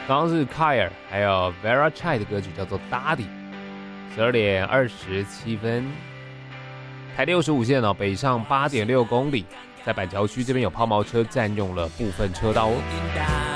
刚刚是 Kyle 还有 Vera Chai 的歌曲叫做 Daddy。12点27分，台65线哦，北上8.6公里，在板桥区这边有抛锚车占用了部分车道哦。